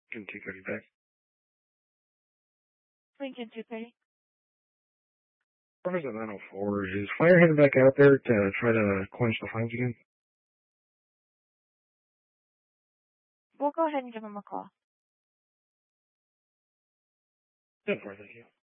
Can 230 back. Lincoln 230. Cars at 904. Is Fire heading back out there to try to quench the flames again? We'll go ahead and give him a call. Yeah, thank you.